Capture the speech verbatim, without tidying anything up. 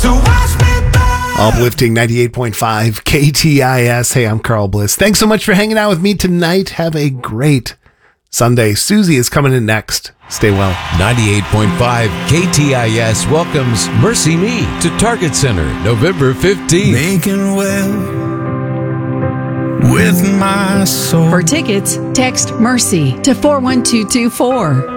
So watch me burn. Uplifting ninety-eight point five K T I S. Hey, I'm Carl Bliss. Thanks so much for hanging out with me tonight. Have a great Sunday. Susie is coming in next. Stay well. ninety-eight point five K T I S welcomes Mercy Me to Target Center November fifteenth. Making well with my soul. For tickets, text MERCY to four one two two four.